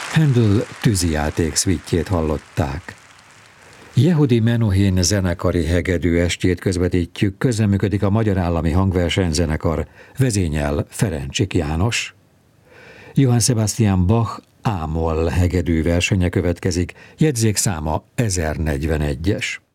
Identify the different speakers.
Speaker 1: Handel tűzijáték szvítjét hallották. Yehudi Menuhin zenekari hegedű estjét közvetítjük, közreműködik a Magyar Állami Hangversenyzenekar, vezényel Ferencsik János. Johann Sebastian Bach A-moll hegedű versenye következik, jegyzékszáma 1041-es.